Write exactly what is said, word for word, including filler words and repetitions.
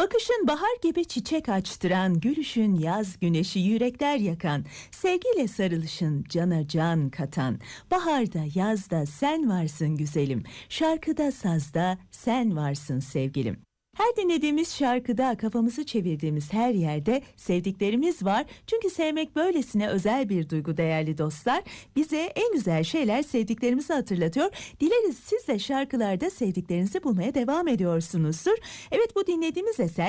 Bakışın bahar gibi çiçek açtıran, gülüşün yaz güneşi yürekler yakan, sevgiyle sarılışın cana can katan, baharda yazda sen varsın güzelim, şarkıda sazda sen varsın sevgilim. Her dinlediğimiz şarkıda, kafamızı çevirdiğimiz her yerde sevdiklerimiz var. Çünkü sevmek böylesine özel bir duygu değerli dostlar. Bize en güzel şeyler sevdiklerimizi hatırlatıyor. Dileriz siz de şarkılarda sevdiklerinizi bulmaya devam ediyorsunuzdur. Evet, bu dinlediğimiz eser